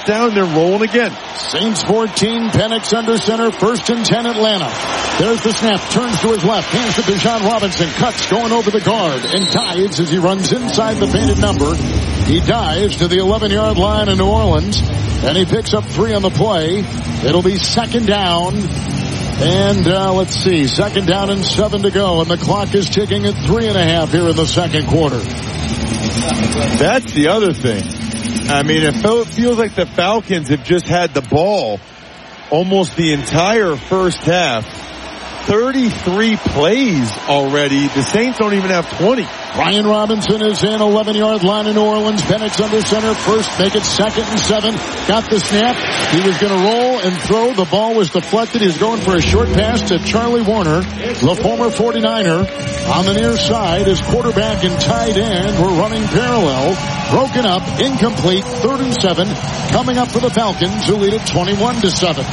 touchdown, they're rolling again. Saints 14, Penix under center, 1st and 10 Atlanta. There's the snap, turns to his left, hands to Bijan Robinson, cuts, going over the guard, and dives as he runs inside the painted number. He dives to the 11-yard line in New Orleans, and he picks up 3 on the play. It'll be 2nd down. And let's see, 2nd down and 7 to go, and the clock is ticking at 3.5 here in the second quarter. That's the other thing. I mean, it feels like the Falcons have just had the ball almost the entire first half. 33 plays already. The Saints don't even have 20. Brian Robinson is in, 11-yard line in New Orleans. Penix under center, first, make it 2nd and 7. Got the snap. He was going to roll and throw. The ball was deflected. He was going for a short pass to Charlie Warner, the former 49er. On the near side, his quarterback and tight end were running parallel. Broken up, incomplete, 3rd and 7. Coming up for the Falcons, who lead it 21-7.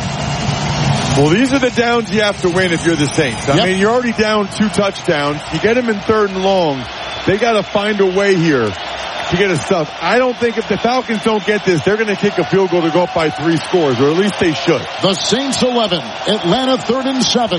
Well, these are the downs you have to win if you're the Saints. I mean, you're already down 2 touchdowns. You get them in 3rd and long. They got to find a way here to get a stop. I don't think if the Falcons don't get this, they're going to kick a field goal to go up by 3 scores, or at least they should. The Saints 11, Atlanta 3rd and 7.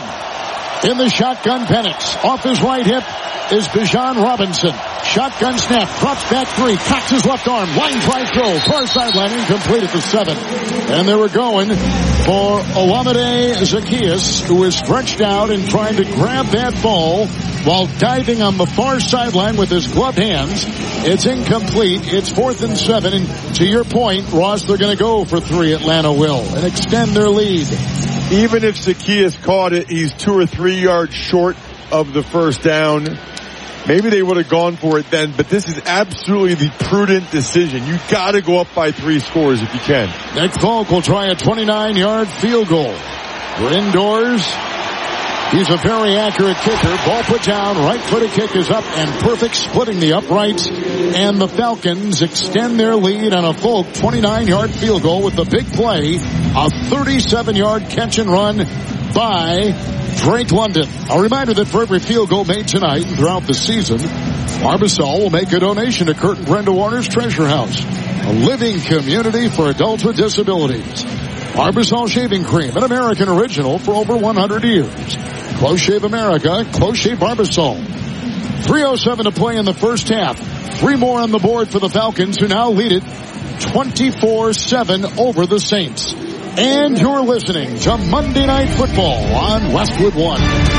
In the shotgun, Penix. Off his right hip is Bijan Robinson. Shotgun snap, drops back 3, cocks his left arm, line drive throw, far sideline, incomplete at the 7. And they were going for Olamide Zaccheaus, who is stretched out and trying to grab that ball while diving on the far sideline with his gloved hands. It's incomplete. It's 4th and 7. And to your point, Ross, they're going to go for 3, Atlanta will, and extend their lead. Even if Zaccheaus caught it, he's 2 or 3 yards short of the first down. Maybe they would have gone for it then, but this is absolutely the prudent decision. You got to go up by 3 scores if you can. Nick Folk will try a 29-yard field goal. We're indoors. He's a very accurate kicker. Ball put down, right-footed kick is up and perfect, splitting the uprights. And the Falcons extend their lead on a Folk 29-yard field goal with the big play, a 37-yard catch and run by Drake London. A reminder that for every field goal made tonight and throughout the season, Barbasol will make a donation to Kurt and Brenda Warner's Treasure House, a living community for adults with disabilities. Barbasol Shaving Cream, an American original for over 100 years. Close Shave America, Close Shave Barbasol. 3:07 to play in the first half. 3 more on the board for the Falcons, who now lead it 24-7 over the Saints. And you're listening to Monday Night Football on Westwood One.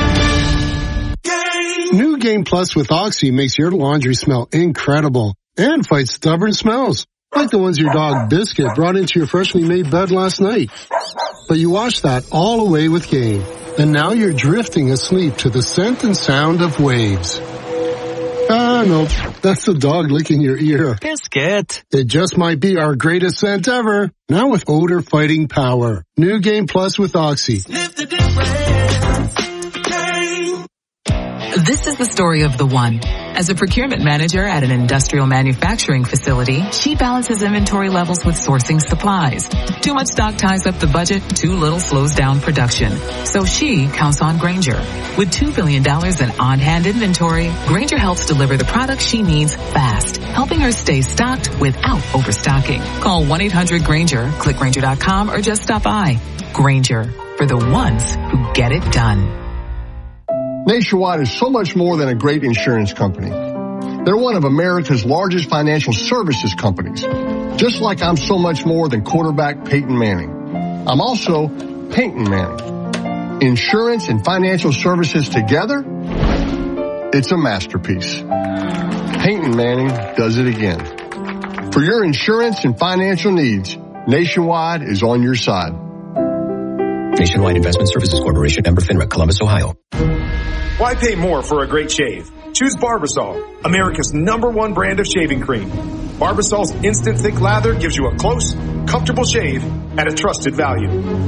New Game Plus with Oxy makes your laundry smell incredible and fights stubborn smells, like the ones your dog Biscuit brought into your freshly made bed last night. But you washed that all away with Game, and now you're drifting asleep to the scent and sound of waves. No, that's the dog licking your ear. Biscuit. It just might be our greatest scent ever. Now with odor fighting power. New Game Plus with Oxy. Sniff the difference. Game. This is the story of the one. As a procurement manager at an industrial manufacturing facility, she balances inventory levels with sourcing supplies. Too much stock ties up the budget, too little slows down production. So she counts on Grainger. With $2 billion in on-hand inventory, Grainger helps deliver the products she needs fast, helping her stay stocked without overstocking. Call 1-800-GRAINGER, click Grainger.com, or just stop by. Grainger, for the ones who get it done. Nationwide is so much more than a great insurance company. They're one of America's largest financial services companies. Just like I'm so much more than quarterback Peyton Manning. I'm also Peyton Manning. Insurance and financial services together, it's a masterpiece. Peyton Manning does it again. For your insurance and financial needs, Nationwide is on your side. Nationwide Investment Services Corporation, member FINRA, Columbus, Ohio. Why pay more for a great shave? Choose Barbasol, America's #1 brand of shaving cream. Barbasol's instant thick lather gives you a close, comfortable shave at a trusted value.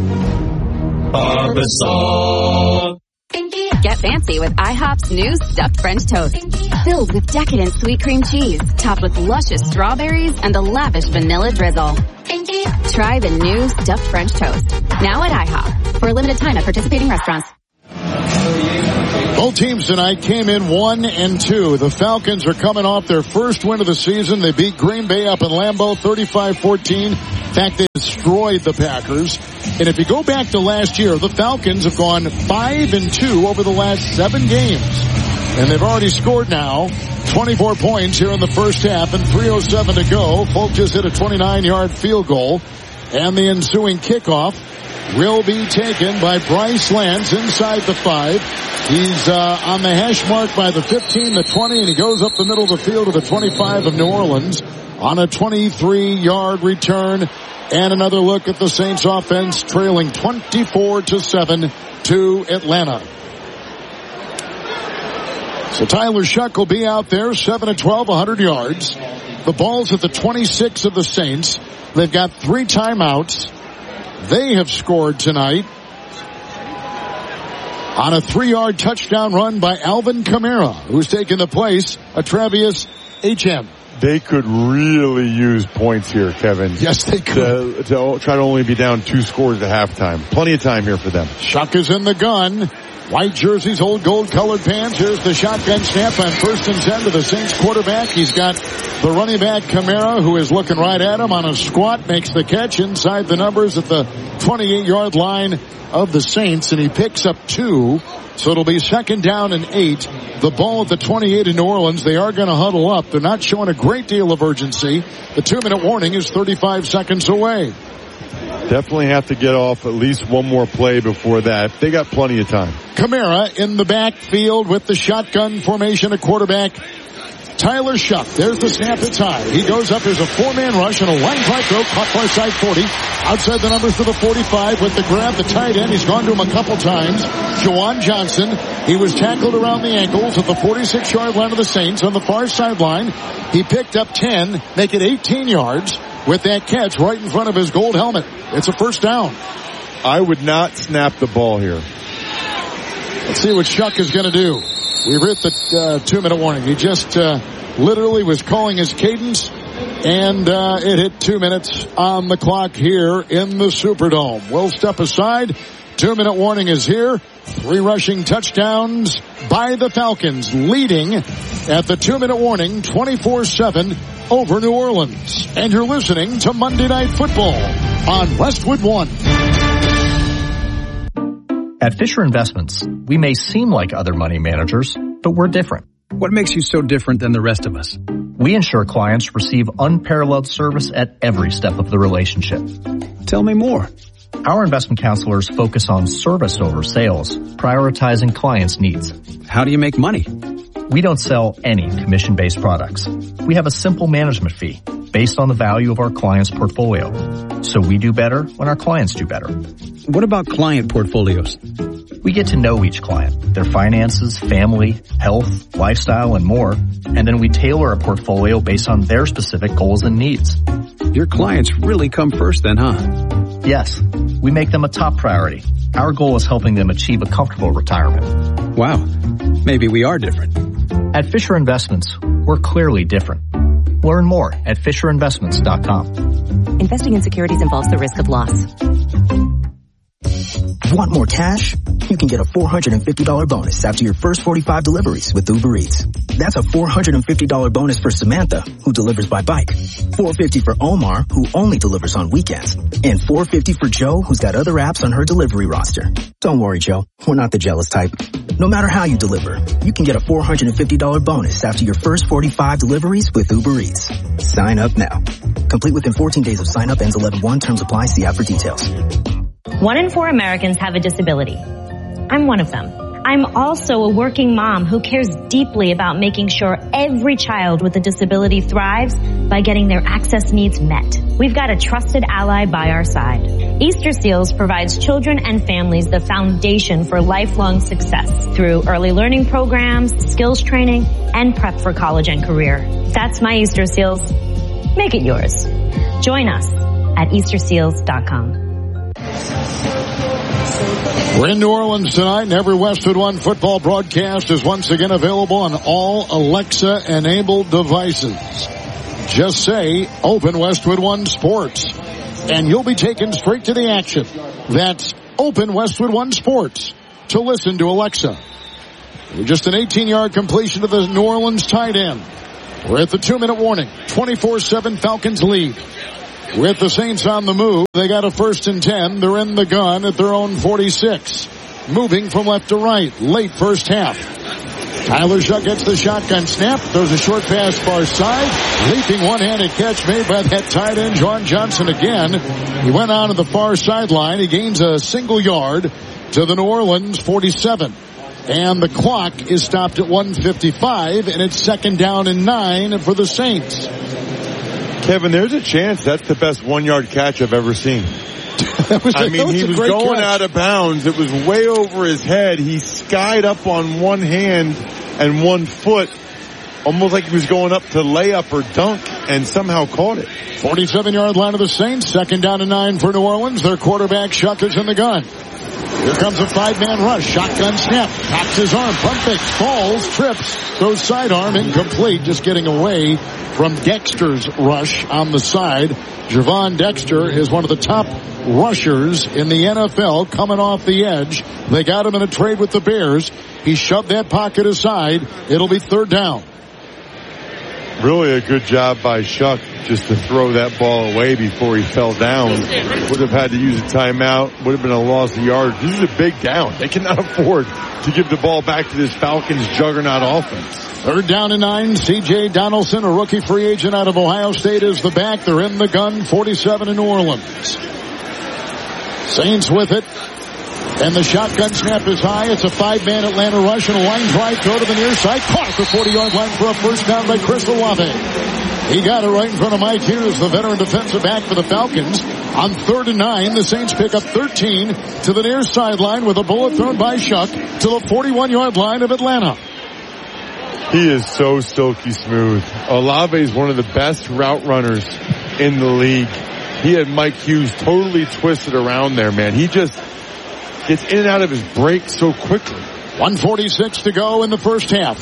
Barbasol. Get fancy with IHOP's new stuffed French toast. Filled with decadent sweet cream cheese, topped with luscious strawberries and a lavish vanilla drizzle. Try the new stuffed French toast. Now at IHOP. For a limited time at participating restaurants. Both teams tonight came in 1-2. The Falcons are coming off their first win of the season. They beat Green Bay up in Lambeau 35-14. In fact, they destroyed the Packers. And if you go back to last year, the Falcons have gone 5-2 over the last 7 games. And they've already scored now 24 points here in the first half and 3:07 to go. Folk just hit a 29-yard field goal. And the ensuing kickoff will be taken by Bryce Lance inside the 5. He's on the hash mark by the 15, the 20, and he goes up the middle of the field to the 25 of New Orleans on a 23-yard return. And another look at the Saints offense trailing 24-7 to Atlanta. So Tyler Shuck will be out there, 7-12, 100 yards. The ball's at the 26 of the Saints. They've got 3 timeouts. They have scored tonight on a 3-yard touchdown run by Alvin Kamara, who's taken the place of Travis Etienne. They could really use points here, Kevin. Yes, they could. To try to only be down 2 scores at halftime. Plenty of time here for them. Shuck is in the gun. White jerseys, old gold-colored pants. Here's the shotgun snap on 1st and 10 to the Saints quarterback. He's got the running back, Kamara, who is looking right at him on a squat, makes the catch inside the numbers at the 28-yard line of the Saints, and he picks up 2. So it'll be 2nd down and 8. The ball at the 28 in New Orleans. They are going to huddle up. They're not showing a great deal of urgency. The 2-minute warning is 35 seconds away. Definitely have to get off at least one more play before that. They got plenty of time. Kamara in the backfield with the shotgun formation at quarterback. Tyler Shuck. There's the snap. It's high. He goes up. There's a 4-man rush and a line drive throw. Caught far side 40. Outside the numbers to the 45 with the grab. The tight end. He's gone to him a couple times. Juwan Johnson. He was tackled around the ankles at the 46-yard line of the Saints on the far sideline. He picked up 10. Make it 18 yards with that catch right in front of his gold helmet. It's a 1st down. I would not snap the ball here. Let's see what Shuck is going to do. We've hit the 2-minute warning. He just literally was calling his cadence, and it hit 2 minutes on the clock here in the Superdome. We'll step aside. 2-minute warning is here. 3 rushing touchdowns by the Falcons, leading at the 2-minute warning 24-7 over New Orleans. And you're listening to Monday Night Football on Westwood One. At Fisher Investments, we may seem like other money managers, but we're different. What makes you so different than the rest of us? We ensure clients receive unparalleled service at every step of the relationship. Tell me more. Our investment counselors focus on service over sales, prioritizing clients' needs. How do you make money? We don't sell any commission-based products. We have a simple management fee based on the value of our client's portfolio. So we do better when our clients do better. What about client portfolios? We get to know each client, their finances, family, health, lifestyle, and more, and then we tailor a portfolio based on their specific goals and needs. Your clients really come first then, huh? Yes, we make them a top priority. Our goal is helping them achieve a comfortable retirement. Wow, maybe we are different. At Fisher Investments, we're clearly different. Learn more at FisherInvestments.com. Investing in securities involves the risk of loss. Want more cash? You can get a $450 bonus after your first 45 deliveries with Uber Eats. That's a $450 bonus for Samantha, who delivers by bike. $450 for Omar, who only delivers on weekends. And $450 for Joe, who's got other apps on her delivery roster. Don't worry, Joe. We're not the jealous type. No matter how you deliver, you can get a $450 bonus after your first 45 deliveries with Uber Eats. Sign up now. Complete within 14 days of sign up. Ends 11/1. Terms apply. See app for details. 1 in 4 Americans have a disability. I'm one of them. I'm also a working mom who cares deeply about making sure every child with a disability thrives by getting their access needs met. We've got a trusted ally by our side. Easter Seals provides children and families the foundation for lifelong success through early learning programs, skills training, and prep for college and career. That's my Easter Seals. Make it yours. Join us at EasterSeals.com. We're in New Orleans tonight, and every Westwood One football broadcast is once again available on all Alexa-enabled devices. Just say, Open Westwood One Sports, and you'll be taken straight to the action. That's Open Westwood One Sports to listen to Alexa. Just an 18-yard completion to the New Orleans tight end. We're at the 2-minute warning. 24-7 Falcons lead. With the Saints on the move, they got a 1st and 10. They're in the gun at their own 46. Moving from left to right. Late first half. Tyler Shuck gets the shotgun snap. Throws a short pass far side. Leaping one-handed catch made by that tight end, John Johnson again. He went on to the far sideline. He gains a single yard to the New Orleans 47. And the clock is stopped at 1:55, and it's 2nd down and 9 for the Saints. Kevin, there's a chance that's the best 1-yard catch I've ever seen. He was going out of bounds. It was way over his head. He skied up on one hand and 1 foot, almost like he was going up to layup or dunk, and somehow caught it. 47-yard line of the Saints. 2nd down and 9 for New Orleans. Their quarterback, Shuck, is in the gun. Here comes a 5-man rush. Shotgun snap. Cocks his arm. Pump fakes. Falls. Trips. Throws sidearm. Incomplete. Just getting away from Dexter's rush on the side. Javon Dexter is one of the top rushers in the NFL coming off the edge. They got him in a trade with the Bears. He shoved that pocket aside. It'll be 3rd down. Really a good job by Shuck just to throw that ball away before he fell down. Would have had to use a timeout. Would have been a loss of yards. This is a big down. They cannot afford to give the ball back to this Falcons juggernaut offense. 3rd down and 9. C.J. Donaldson, a rookie free agent out of Ohio State, is the back. They're in the gun. 47 in New Orleans. Saints with it. And the shotgun snap is high. It's a 5-man Atlanta rush and a line drive throw to the near side. Caught at the 40-yard line for a first down by Chris Olave. He got it right in front of Mike Hughes, the veteran defensive back for the Falcons. On 3rd and 9, the Saints pick up 13 to the near sideline with a bullet thrown by Shuck to the 41-yard line of Atlanta. He is so silky smooth. Olave is one of the best route runners in the league. He had Mike Hughes totally twisted around there, man. He just gets in and out of his break so quickly. 1:46 to go in the first half.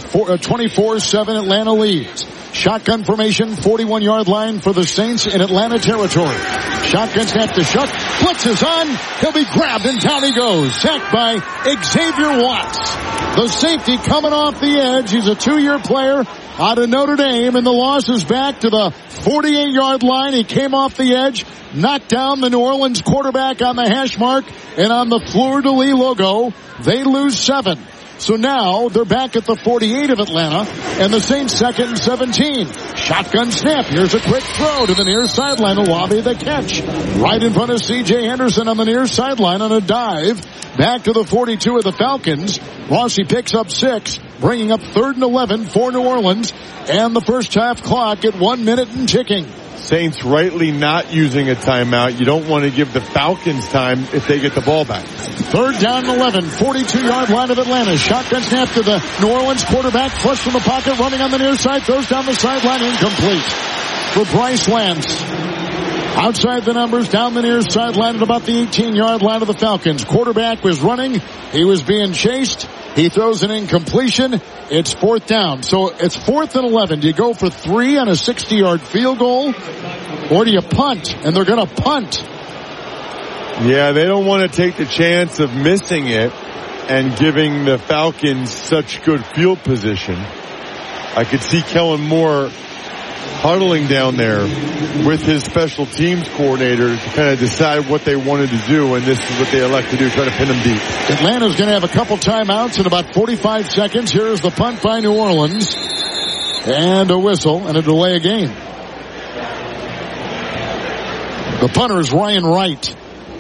24-7 Atlanta leads. Shotgun formation, 41-yard line for the Saints in Atlanta territory. Shotgun snap to Shuck. Blitz is on. He'll be grabbed and down he goes. Sacked by Xavier Watts. The safety coming off the edge. He's a 2-year player out of Notre Dame, and the loss is back to the 48-yard line. He came off the edge, knocked down the New Orleans quarterback on the hash mark, and on the fleur-de-lis logo, they lose 7. So now they're back at the 48 of Atlanta, and the Saints 2nd and 17. Shotgun snap. Here's a quick throw to the near sideline. Olave the catch. Right in front of C.J. Henderson on the near sideline on a dive. Back to the 42 of the Falcons. Rossi picks up 6, bringing up 3rd and 11 for New Orleans, and the first half clock at 1 minute and ticking. Saints rightly not using a timeout. You don't want to give the Falcons time if they get the ball back. 3rd down and 11, 42-yard line of Atlanta. Shotgun snap to the New Orleans quarterback, flush from the pocket, running on the near side, throws down the sideline, incomplete for Bryce Lance. Outside the numbers, down the near sideline at about the 18-yard line of the Falcons. Quarterback was running. He was being chased. He throws an incompletion. It's 4th down. So it's 4th and 11. Do you go for 3 on a 60-yard field goal? Or do you punt? And they're going to punt. Yeah, they don't want to take the chance of missing it and giving the Falcons such good field position. I could see Kellen Moore huddling down there with his special teams coordinator to kind of decide what they wanted to do, and this is what they elect to do, try to pin them deep. Atlanta's going to have a couple timeouts in about 45 seconds. Here's the punt by New Orleans. And a whistle and a delay of game. The punter is Ryan Wright.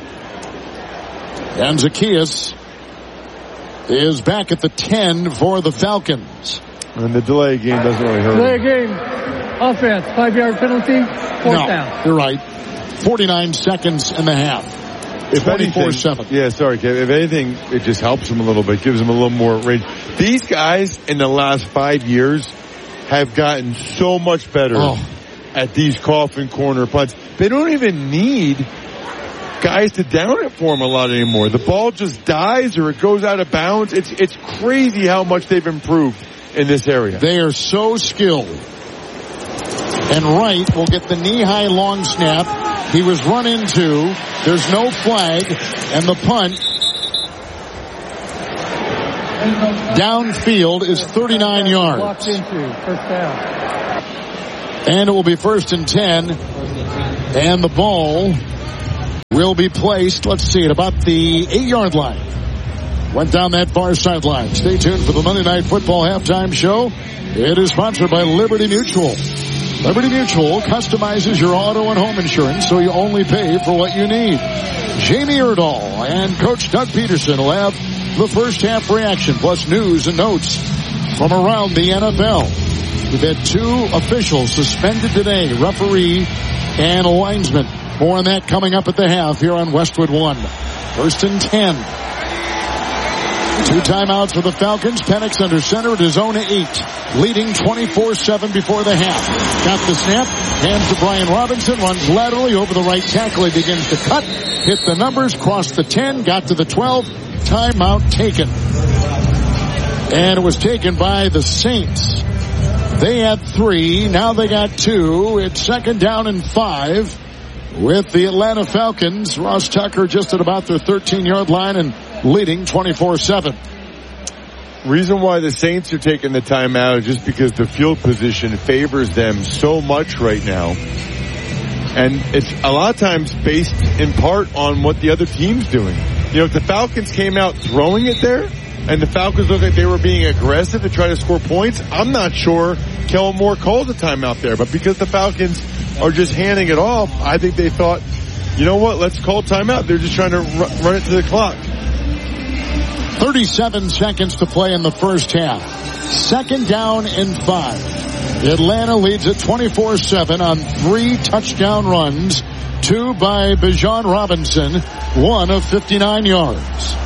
And Zacchaeus is back at the 10 for the Falcons. And the delay game doesn't really hurt. Delay game. Offense, 5-yard penalty, 4th down. You're right. 49 seconds and a half. 24-7. Yeah, sorry, Kev. If anything, it just helps them a little bit, gives them a little more range. These guys in the last 5 years have gotten so much better at these coffin corner punts. They don't even need guys to down it for them a lot anymore. The ball just dies or it goes out of bounds. It's crazy how much they've improved in this area. They are so skilled. And Wright will get the knee-high long snap. He was run into. There's no flag. And the punt Downfield is 39 yards. Locked into first down. And it will be 1st and 10. And the ball will be placed, let's see, at about the 8-yard line. Went down that far sideline. Stay tuned for the Monday Night Football halftime show. It is sponsored by Liberty Mutual. Liberty Mutual customizes your auto and home insurance so you only pay for what you need. Jamie Erdahl and Coach Doug Peterson will have the first half reaction plus news and notes from around the NFL. We've had 2 officials suspended today, referee and a linesman. More on that coming up at the half here on Westwood One. 1st and 10. 2 timeouts for the Falcons. Penix under center at his own 8. Leading 24-7 before the half. Got the snap. Hands to Brian Robinson. Runs laterally over the right tackle. He begins to cut. Hit the numbers. Crossed the 10. Got to the 12. Timeout taken. And it was taken by the Saints. They had 3. Now they got 2. It's 2nd down and 5 with the Atlanta Falcons. Ross Tucker just at about their 13-yard line and leading 24-7. Reason why the Saints are taking the timeout is just because the field position favors them so much right now. And it's a lot of times based in part on what the other team's doing. You know, if the Falcons came out throwing it there and the Falcons looked like they were being aggressive to try to score points, I'm not sure Kellen Moore calls a timeout there. But because the Falcons are just handing it off, I think they thought, you know what, let's call timeout. They're just trying to run it to the clock. 37 seconds to play in the first half. 2nd down and 5. Atlanta leads at 24-7 on 3 touchdown runs. 2 by Bijan Robinson. 1 of 59 yards.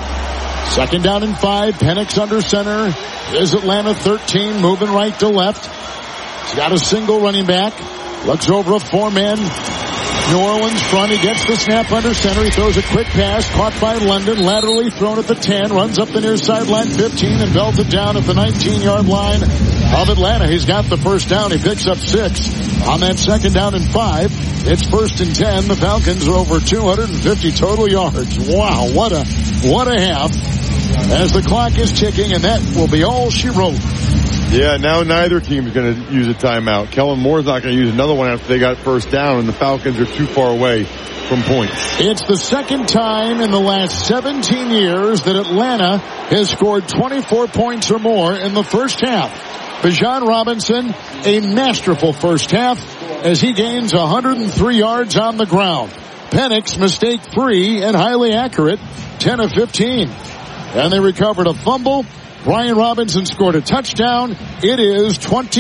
2nd down and 5. Penix under center. Is Atlanta 13, moving right to left. He's got a single running back. Looks over a 4-man New Orleans front. He gets the snap under center. He throws a quick pass. Caught by London. Laterally thrown at the 10. Runs up the near sideline 15 and belted down at the 19-yard line of Atlanta. He's got the first down. He picks up 6 on that 2nd down and 5. It's 1st and 10. The Falcons are over 250 total yards. Wow, what a half as the clock is ticking, and that will be all she wrote. Yeah, now neither team is going to use a timeout. Kellen Moore's not going to use another one after they got first down, and the Falcons are too far away from points. It's the 2nd time in the last 17 years that Atlanta has scored 24 points or more in the first half. Bijan Robinson, a masterful first half as he gains 103 yards on the ground. Penix, mistake-free and highly accurate, 10 of 15. And they recovered a fumble. Brian Robinson scored a touchdown. It is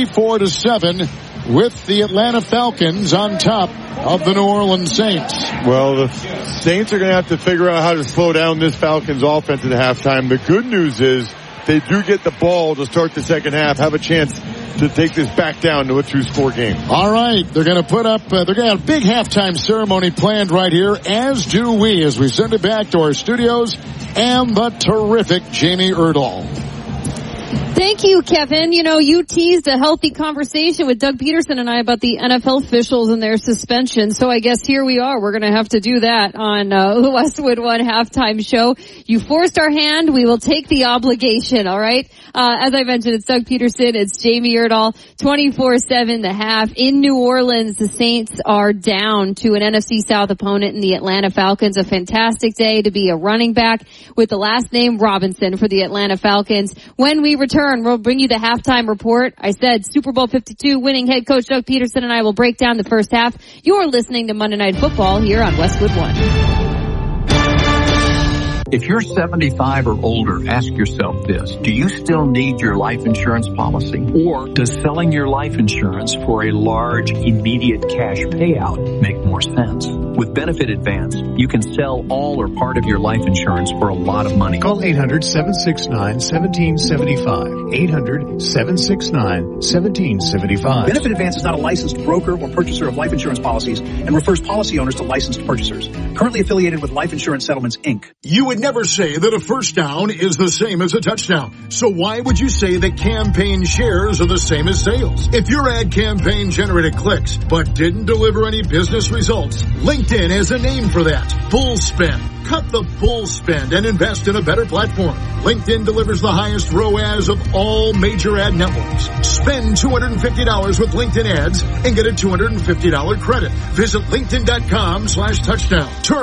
24-7 with the Atlanta Falcons on top of the New Orleans Saints. Well, the Saints are going to have to figure out how to slow down this Falcons offense at halftime. The good news is they do get the ball to start the second half, have a chance to take this back down to a 2-score game. All right, they're going to put up, they're going to have a big halftime ceremony planned right here, as do we, as we send it back to our studios and the terrific Jamie Erdahl. Thank you, Kevin. You know, you teased a healthy conversation with Doug Peterson and I about the NFL officials and their suspension. So I guess here we are. We're going to have to do that on the Westwood One halftime show. You forced our hand. We will take the obligation. All right. As I mentioned, it's Doug Peterson. It's Jamie Erdahl. 24/7 the half in New Orleans. The Saints are down to an NFC South opponent in the Atlanta Falcons. A fantastic day to be a running back with the last name Robinson for the Atlanta Falcons. When we return, we'll bring you the halftime report. I said Super Bowl 52 winning head coach Doug Peterson and I will break down the first half. You're listening to Monday Night Football here on Westwood One. If you're 75 or older, ask yourself this. Do you still need your life insurance policy? Or does selling your life insurance for a large, immediate cash payout make more sense? With Benefit Advance, you can sell all or part of your life insurance for a lot of money. Call 800-769-1775. 800-769-1775. Benefit Advance is not a licensed broker or purchaser of life insurance policies and refers policy owners to licensed purchasers. Currently affiliated with Life Insurance Settlements, Inc. You would never say that a first down is the same as a touchdown. So why would you say that campaign shares are the same as sales? If your ad campaign generated clicks but didn't deliver any business results, LinkedIn LinkedIn has a name for that. Bull spend. Cut the bull spend and invest in a better platform. LinkedIn delivers the highest ROAS of all major ad networks. Spend $250 with LinkedIn ads and get a $250 credit. Visit LinkedIn.com/touchdown.